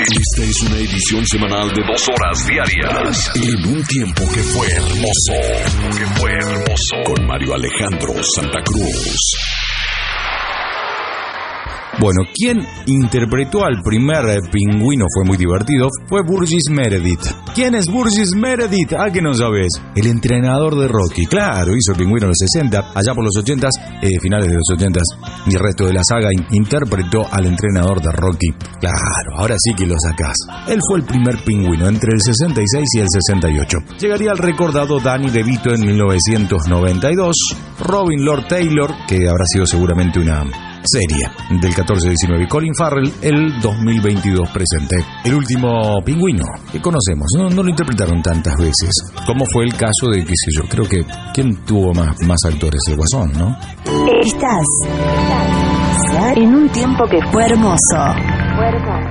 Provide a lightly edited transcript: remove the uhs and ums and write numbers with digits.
Esta es una edición semanal de 2 horas diarias. En un tiempo que fue hermoso. Con Mario Alejandro Santa Cruz. Bueno, quien interpretó al primer pingüino fue muy divertido, fue Burgess Meredith. ¿Quién es Burgess Meredith? ¿A qué no sabes? El entrenador de Rocky. Claro, hizo el pingüino en los 60, allá por los 80s, finales de los 80s, y el resto de la saga interpretó al entrenador de Rocky. Claro, ahora sí que lo sacás. Él fue el primer pingüino entre el 66 y el 68. Llegaría al recordado Danny DeVito en 1992, Robin Lord Taylor, que habrá sido seguramente una serie del 14-19, Colin Farrell el 2022 presente. El último pingüino que conocemos, no lo interpretaron tantas veces como fue el caso de, qué sé yo, creo que ¿quién tuvo más actores? El Guasón, ¿no? Estás en un tiempo que fue hermoso.